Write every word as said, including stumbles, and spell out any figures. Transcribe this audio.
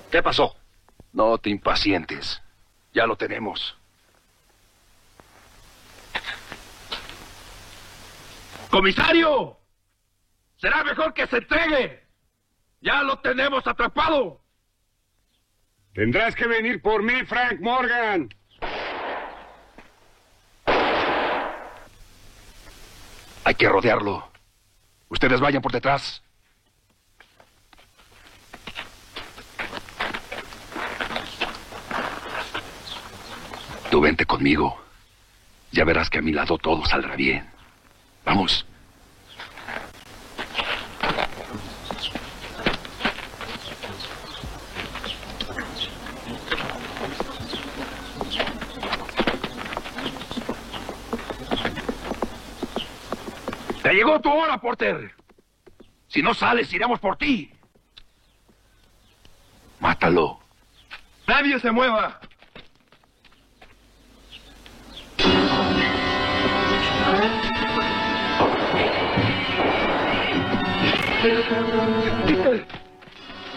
¿Qué pasó? No te impacientes. Ya lo tenemos. ¡Comisario! Será mejor que se entregue. Ya lo tenemos atrapado. Tendrás que venir por mí, Frank Morgan. Hay que rodearlo. Ustedes vayan por detrás. Tú vente conmigo. Ya verás que a mi lado todo saldrá bien. Vamos. ¡Ya llegó tu hora, Porter! Si no sales, iremos por ti. Mátalo. ¡Nadie se mueva!